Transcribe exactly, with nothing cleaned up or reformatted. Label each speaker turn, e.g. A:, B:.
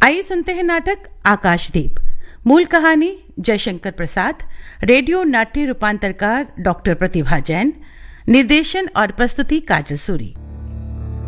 A: आइए सुनते हैं नाटक आकाशदीप। मूल कहानी जयशंकर प्रसाद, रेडियो नाट्य रूपांतरकार डॉक्टर प्रतिभा जैन, निर्देशन और प्रस्तुति काजल सूरी।